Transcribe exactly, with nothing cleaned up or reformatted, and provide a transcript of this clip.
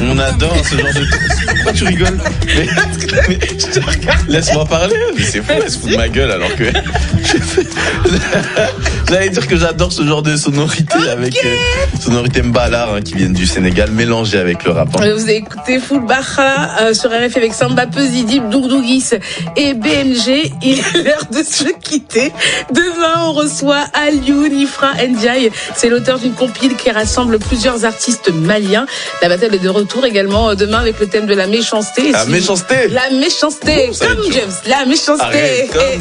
On adore ce genre de... Pourquoi tu rigoles? Mais, mais je te regarde. Laisse-moi parler. Mais c'est fou, elle se fout de ma gueule alors que... J'allais dire que j'adore ce genre de sonorité okay. avec euh, sonorité mbalar hein, qui viennent du Sénégal mélangées avec le rap. Hein. Vous avez écouté Full Baha euh, sur R F avec Samba Peuzidib, Dourdougis et B M G. Il est l'heure de se quitter. Demain, on reçoit Aliou Nifra Ndiaye. C'est l'auteur d'une compile qui rassemble plusieurs artistes maliens. La battle est de retour également demain avec le thème de la méchanceté. La méchanceté. La méchanceté. Ouh, comme James, la méchanceté. Arrête, comme...